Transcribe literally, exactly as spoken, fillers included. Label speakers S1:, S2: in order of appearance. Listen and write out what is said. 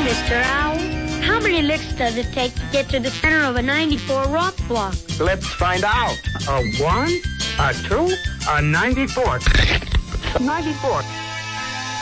S1: Mister Owl. How many licks does it take to get to the center of a ninety-four rock block?
S2: Let's find out. A one, a two, a ninety-four. ninety-four.